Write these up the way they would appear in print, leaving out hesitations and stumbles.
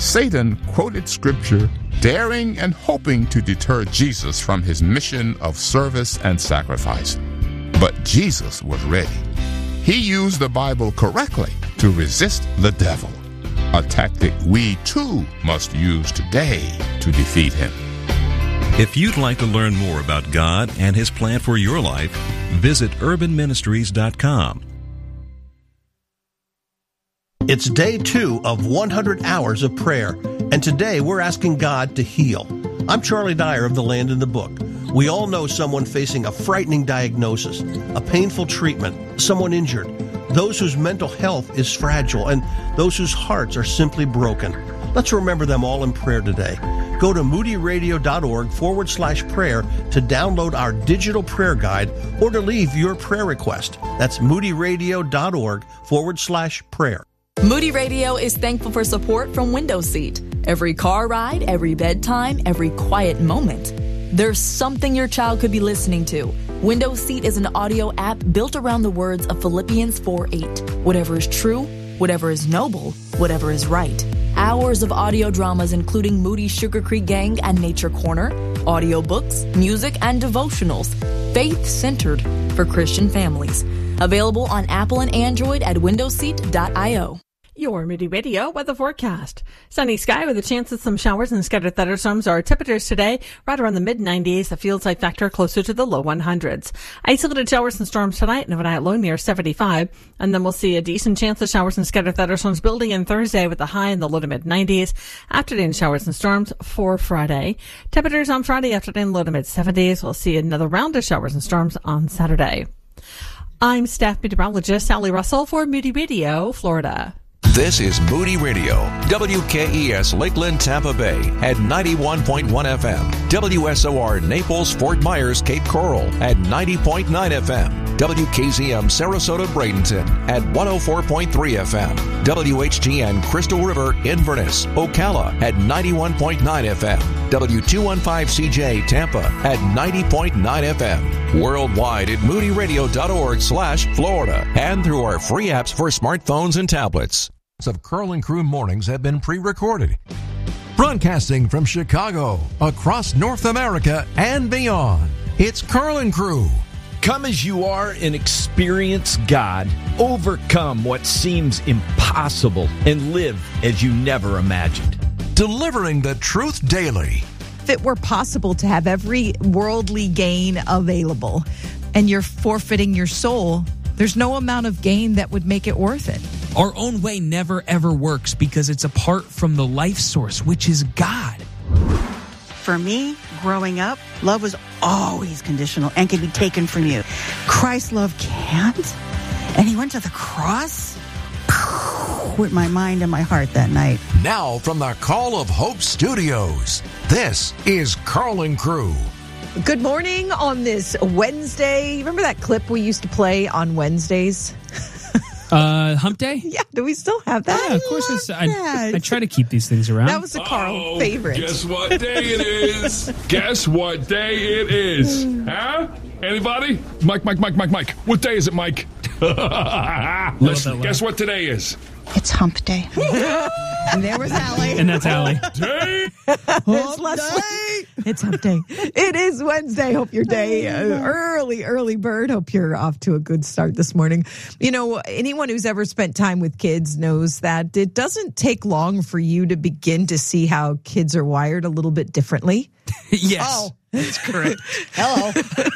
Satan quoted scripture, daring and hoping to deter Jesus from his mission of service and sacrifice. But Jesus was ready. He used the Bible correctly to resist the devil, a tactic we too must use today to defeat him. If you'd like to learn more about God and His plan for your life, visit urbanministries.com. It's day 2 of 100 hours of prayer, and today we're asking God to heal. I'm Charlie Dyer of The Land in the Book. We all know someone facing a frightening diagnosis, a painful treatment, someone injured, those whose mental health is fragile, and those whose hearts are simply broken. Let's remember them all in prayer today. Go to moodyradio.org/prayer to download our digital prayer guide or to leave your prayer request. That's moodyradio.org/prayer. Moody Radio is thankful for support from Window Seat. Every car ride, every bedtime, every quiet moment. There's something your child could be listening to. Window Seat is an audio app built around the words of Philippians 4:8. Whatever is true, whatever is noble, whatever is right. Hours of audio dramas including Moody's Sugar Creek Gang and Nature Corner, audiobooks, music, and devotionals. Faith-centered for Christian families. Available on Apple and Android at windowseat.io. Your Moody Radio weather forecast. Sunny sky with a chance of some showers and scattered thunderstorms. Our temperatures today right around the mid-90s. The field site factor closer to the low 100s. Isolated showers and storms tonight and overnight low near 75. And then we'll see a decent chance of showers and scattered thunderstorms building in Thursday with a high in the low to mid-90s. Afternoon showers and storms for Friday. Temperatures on Friday afternoon low to mid-70s. We'll see another round of showers and storms on Saturday. I'm staff meteorologist Sally Russell for Moody Radio, Florida. This is Moody Radio, WKES Lakeland, Tampa Bay at 91.1 FM, WSOR Naples, Fort Myers, Cape Coral at 90.9 FM, WKZM Sarasota, Bradenton at 104.3 FM, WHTN Crystal River, Inverness, Ocala at 91.9 FM, W215CJ Tampa at 90.9 FM, worldwide at moodyradio.org/Florida and through our free apps for smartphones and tablets. Of Curl and Crew mornings have been pre-recorded. Broadcasting from Chicago, across North America, and beyond, it's Curl and Crew. Come as you are and experience God. Overcome what seems impossible and live as you never imagined. Delivering the truth daily. If it were possible to have every worldly gain available and you're forfeiting your soul, there's no amount of gain that would make it worth it. Our own way never ever works because it's apart from the life source, which is God. For me, growing up, love was always conditional and could be taken from you. Christ's love can't. And he went to the cross with my mind and my heart that night. Now from the Call of Hope Studios, this is Curl and Crew. Good morning on this Wednesday. Remember that clip we used to play on Wednesdays? Hump Day? Yeah, do we still have that? Yeah, of course. I try to keep these things around. That was a Carl favorite. Guess what day it is? Guess what day it is? Huh? Anybody? Mike. What day is it, Mike? Listen, guess what today is? It's hump day. And there was Allie. And that's Allie. It's Leslie. It's hump day. It is Wednesday. Hope your day, early bird. Hope you're off to a good start this morning. You know, anyone who's ever spent time with kids knows that it doesn't take long for you to begin to see how kids are wired a little bit differently. Yes. Oh, that's correct. Hello.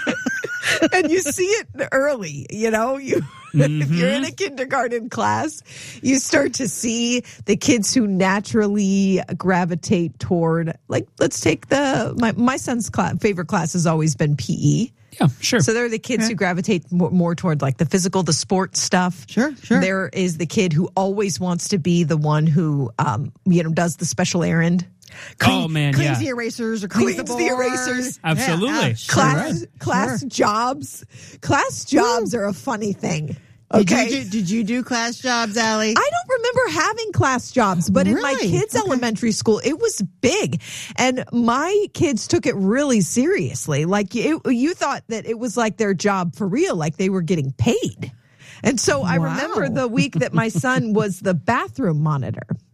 And you see it early, you know, if you're in a kindergarten class, you start to see the kids who naturally gravitate toward, like, let's take my son's favorite class has always been PE. Yeah, sure. So they're the kids who gravitate more toward like the physical, the sports stuff. Sure. There is the kid who always wants to be the one who, does the special errand. Cleans the erasers or cleans the erasers. Absolutely. Yeah, class jobs. Class jobs are a funny thing. Okay. Did you do class jobs, Allie? I don't remember having class jobs, but in my kids' elementary school, it was big. And my kids took it really seriously. Like you thought that it was like their job for real, like they were getting paid. And so I remember the week that my son was the bathroom monitor.